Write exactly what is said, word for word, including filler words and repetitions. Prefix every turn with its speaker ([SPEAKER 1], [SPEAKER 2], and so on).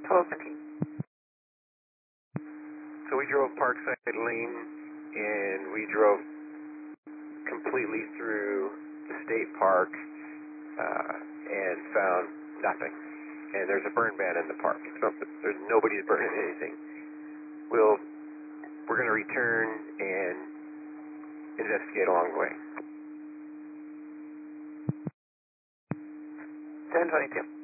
[SPEAKER 1] twelve seventeen.
[SPEAKER 2] So we drove Parkside Lane, and we drove completely through the state park uh, and found nothing. And there's a burn ban in the park. So there's nobody burning anything. We'll, we're going to return and investigate along the way.
[SPEAKER 1] ten twenty-two.